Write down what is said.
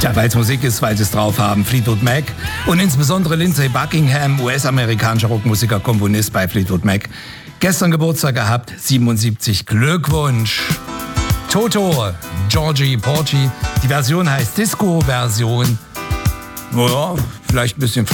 Tja, weil es Musik ist, weil sie es drauf haben. Fleetwood Mac und insbesondere Lindsey Buckingham, US-amerikanischer Rockmusiker, Komponist bei Fleetwood Mac. Gestern Geburtstag gehabt, 77. Glückwunsch. Toto, Georgie Porgy. Die Version heißt Disco-Version. Naja, vielleicht ein bisschen